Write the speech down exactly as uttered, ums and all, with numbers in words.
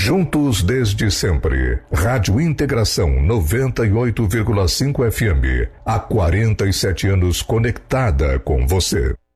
Juntos desde sempre. Rádio Integração noventa e oito vírgula cinco F M. Há quarenta e sete anos conectada com você.